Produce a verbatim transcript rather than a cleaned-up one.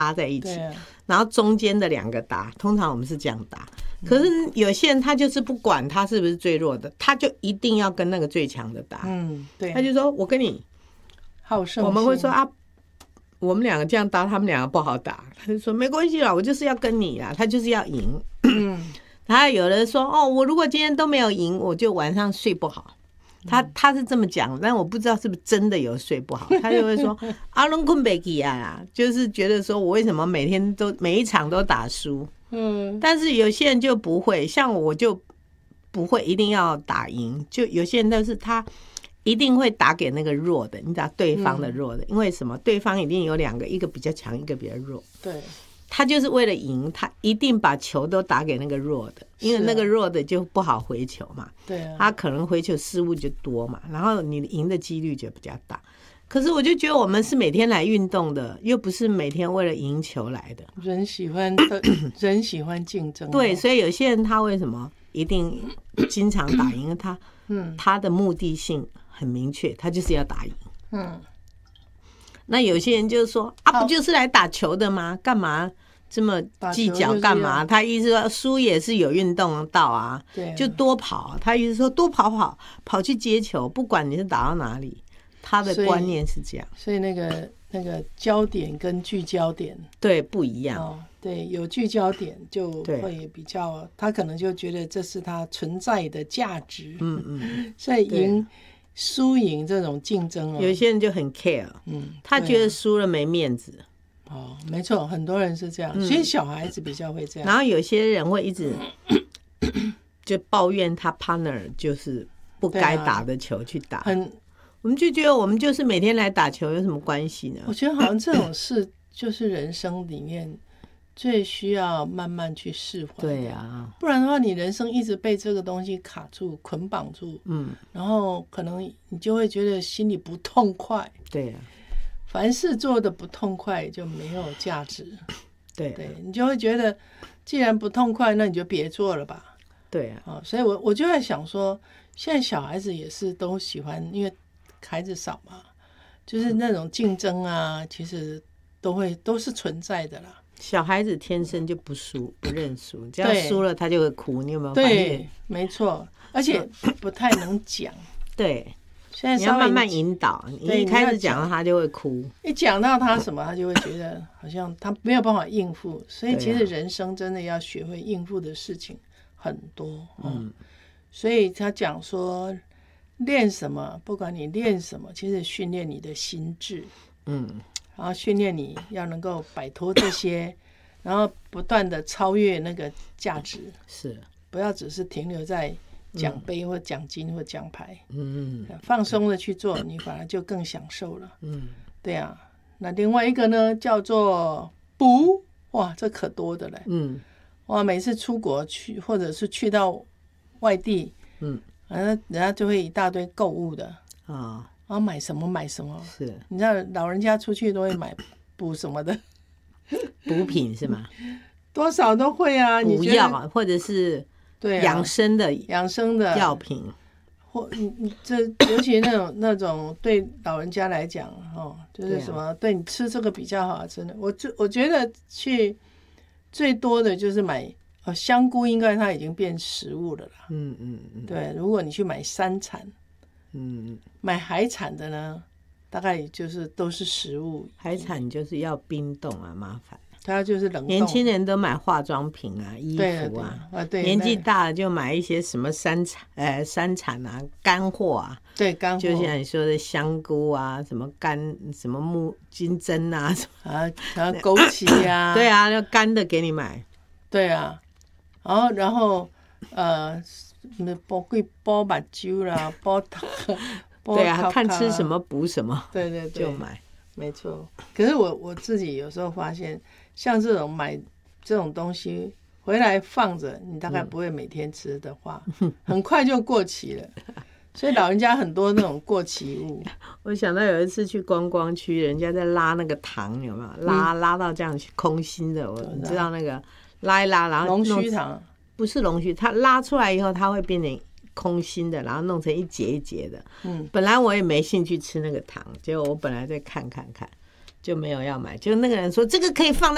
搭在一起， 啊、 然后中间的两个打，通常我们是这样打。可是有些人他就是不管他是不是最弱的，他就一定要跟那个最强的打。 嗯，对， 他就说我跟你好胜心， 我们会说啊，我们两个这样打，他们两个不好打。他就说没关系啦，我就是要跟你啦，他就是要赢。 嗯， 他有人说哦，我如果今天都没有赢，我就晚上睡不好。他他是这么讲，但我不知道是不是真的有睡不好。他就会说阿龙困贝基啊，就是觉得说我为什么每天都每一场都打输。 嗯， 但是有些人就不会，像我就不会一定要打赢，就有些人但是他一定会打给那个弱的，你知道对方的弱的，嗯、因为什么？对方一定有两个，一个比较强，一个比较弱。 对， 他就是为了赢，他一定把球都打给那个弱的，因为那个弱的就不好回球嘛。 对啊， 他可能回球失误就多嘛，然后你赢的几率就比较大。可是我就觉得我们是每天来运动的，又不是每天为了赢球来的。 人喜欢人喜欢竞争， 对，所以有些人他为什么一定经常打赢？他嗯，他的目的性很明确，他就是要打赢。嗯，那有些人就是说啊，不就是来打球的吗？干嘛这么计较？干嘛？他意思说输也是有运动到啊， 对， 就多跑。他意思说多跑跑，跑去接球，不管你是打到哪里。他的观念是这样， 所以, 所以那个那个焦点跟聚焦点对不一样、哦、 对，有聚焦点就会比较，他可能就觉得这是他存在的价值。嗯嗯，所以赢输赢这种竞争、哦、 有些人就很 care， 嗯，他觉得输了没面子。 哦，没错，很多人是这样，所以小孩子比较会这样。 然后有些人会一直就抱怨他 partner 就是不该打的球去打，很。我们就觉得我们就是每天来打球有什么关系呢？ 我觉得好像这种事就是人生里面最需要慢慢去释怀。 对啊， 不然的话你人生一直被这个东西卡住捆绑住，嗯，然后可能你就会觉得心里不痛快。 对啊， 凡事做的不痛快就没有价值。 对、啊、 对，你就会觉得既然不痛快那你就别做了吧。 对啊、 哦、所以我我就在想说现在小孩子也是都喜欢，因为孩子少嘛，就是那种竞争啊，其实都会都是存在的啦。 小孩子天生就不输，不认输，只要输了他就会哭。你有没有发现？ 对，没错，而且不太能讲。 对， 现在你要慢慢引导。你一开始讲到他就会哭， 一讲到他什么，他就会觉得好像他没有办法应付。所以其实人生真的要学会应付的事情很多。嗯，所以他讲说。练什么？不管你练什么，其实训练你的心智，嗯，然后训练你要能够摆脱这些，然后不断的超越那个价值， 是不要只是停留在奖杯或奖金或奖牌，嗯嗯，放松的去做，你反而就更享受了，嗯，对啊。那另外一个呢，叫做补，哇，这可多的嘞，嗯，哇，每次出国去或者是去到外地，嗯。人家就会一大堆购物的啊，然后买什么买什么，是你知道老人家出去都会买补什么的补品是吗？ 多少都会啊， 补药啊，或者是对养生的养生的药品， 或你这尤其那种那种对老人家来讲哦，就是什么 对,、啊、对你吃这个比较好，真的，我我觉得去最多的就是买。哦，香菇应该它已经变食物了啦。嗯嗯嗯，对，如果你去买山产，嗯，买海产的呢，大概就是都是食物。 海产就是要冰冻啊，麻烦。 它就是冷冻。 年轻人都买化妆品啊，衣服啊， 啊对， 年纪大了就买一些什么山产，呃，山产啊，干货啊。 对，干货。 就像你说的香菇啊，什么干什么木金针啊，什么啊，然后枸杞啊。 对啊，要干的给你买。 对啊。然后，然后，呃，煲贵煲把酒啦，煲汤， 对啊，看吃什么补什么， 对对对， 就买， 没错。可是我我自己有时候发现，像这种买这种东西回来放着，你大概不会每天吃的话，嗯、很快就过期了。所以老人家很多那种过期物。 我想到有一次去观光区，人家在拉那个糖，有没有拉、嗯、拉到这样空心的？我你知道那个。拉一拉，然后龙须糖不是龙须，它拉出来以后，它会变成空心的，然后弄成一节一节的。嗯，本来我也没兴趣吃那个糖，结果我本来再看看看，就没有要买。就那个人说这个可以放在。